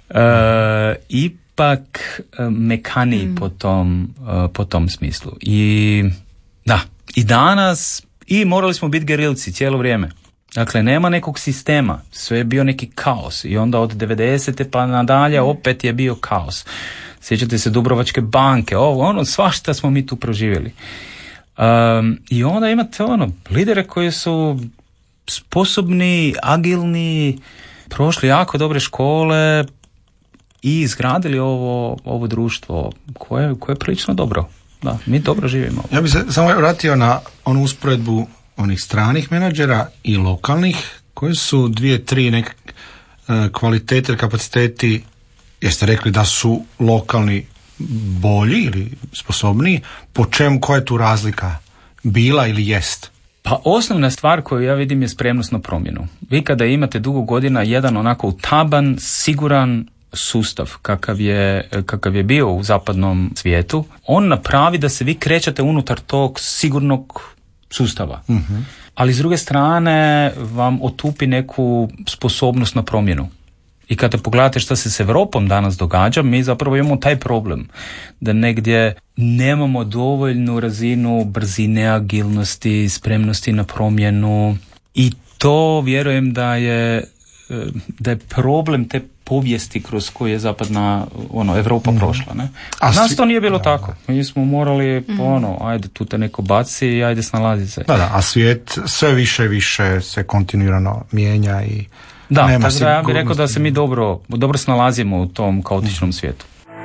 Ipak mekaniji po tom smislu. I danas morali smo biti gerilci cijelo vrijeme. Dakle, nema nekog sistema, sve je bio neki kaos i onda od 90. pa nadalje opet je bio kaos. Sjećate se Dubrovačke banke, svašta smo mi tu proživjeli. I onda imate lidere koji su sposobni, agilni, prošli jako dobre škole i izgradili ovo društvo koje je prilično dobro. Da, mi dobro živimo. Ja bih se samo vratio na onu usporedbu onih stranih menadžera i lokalnih, koje su 2-3 neke kvalitete, kapaciteti. Jeste rekli da su lokalni bolji ili sposobniji? Po čemu, koja je tu razlika bila ili jest? Pa osnovna stvar koju ja vidim je spremnost na promjenu. Vi kada imate dugo godina jedan onako utaban, siguran sustav kakav je bio u zapadnom svijetu, on napravi da se vi krećete unutar tog sigurnog sustava. Uh-huh. Ali s druge strane vam otupi neku sposobnost na promjenu. I kada pogledate što se s Europom danas događa, mi zapravo imamo taj problem da negdje nemamo dovoljnu razinu brzine, agilnosti, spremnosti na promjenu i to vjerujem da je problem te povijesti kroz koju je zapadna Europa prošla. Ne? A nas to nije bilo tako. Mi smo morali ajde tu te neko baci i ajde snalazi se. Da, a svijet sve više i više se kontinuirano mijenja i da, tako da ja bih rekao da se mi dobro snalazimo u tom kaotičnom svijetu.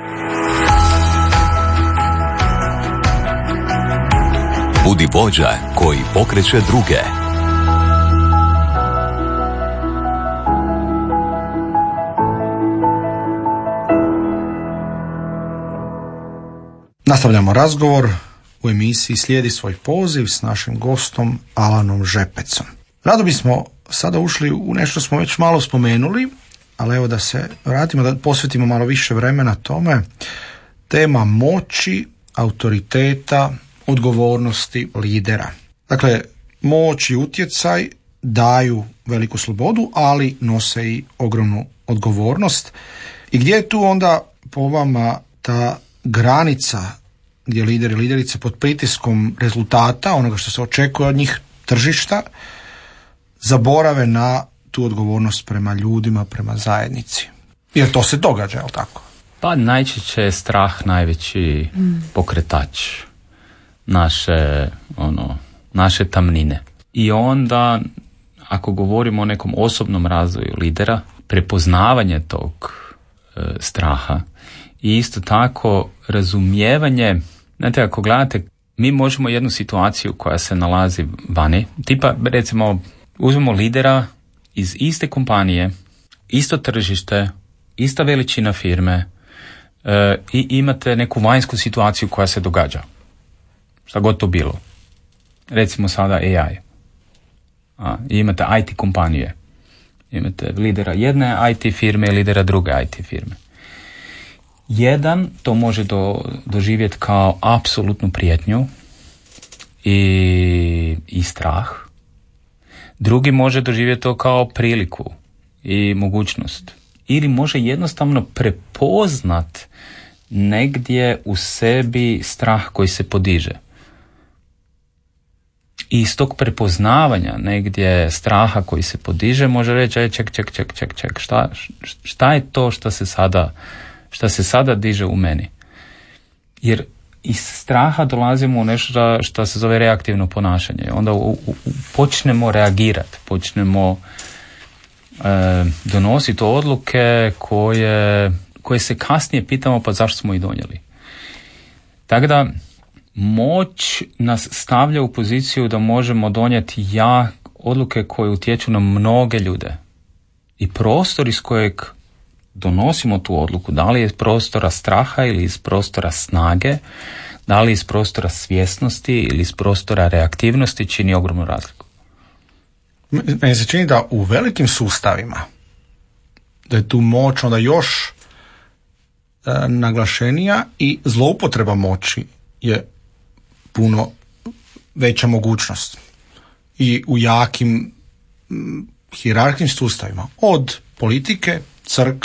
Budi vođa koji pokreće druge. Nastavljamo razgovor u emisiji Slijedi svoj poziv s našim gostom Alanom Žepecom. Rado bismo sada ušli u nešto smo već malo spomenuli, ali evo da se vratimo, da posvetimo malo više vremena tome. Tema moći, autoriteta, odgovornosti lidera. Dakle, moć i utjecaj daju veliku slobodu, ali nose i ogromnu odgovornost. I gdje je tu onda po vama ta granica gdje lideri i liderice pod pritiskom rezultata, onoga što se očekuje od njih, tržišta, zaborave na tu odgovornost prema ljudima, prema zajednici? Jer to se događa, je li tako? Pa najčešće je strah najveći pokretač naše tamnine. I onda, ako govorimo o nekom osobnom razvoju lidera, prepoznavanje tog straha i isto tako razumijevanje, znate, ako gledate, mi možemo jednu situaciju koja se nalazi vani, tipa recimo uzmemo lidera iz iste kompanije, isto tržište, ista veličina firme i imate neku vanjsku situaciju koja se događa. Šta god to bilo. Recimo sada AI. I imate IT kompanije. Imate lidera jedne IT firme i lidera druge IT firme. Jedan to može doživjeti kao apsolutnu prijetnju i strah. Drugi može doživjeti to kao priliku i mogućnost. Ili može jednostavno prepoznat negdje u sebi strah koji se podiže. I iz tog prepoznavanja negdje straha koji se podiže može reći ček, šta je to što se sada diže u meni? Jer iz straha dolazimo u nešto što se zove reaktivno ponašanje. Onda počnemo reagirati, počnemo donositi odluke koje se kasnije pitamo pa zašto smo ih donijeli. Tako da moć nas stavlja u poziciju da možemo donijeti odluke koje utječu na mnoge ljude. I prostor iz kojeg donosimo tu odluku, da li iz prostora straha ili iz prostora snage, da li iz prostora svjesnosti ili iz prostora reaktivnosti, čini ogromnu razliku. Meni se čini da u velikim sustavima da je tu moć onda još naglašenija i zloupotreba moći je puno veća mogućnost. I u jakim hijerarhijskim sustavima, od politike, crkve,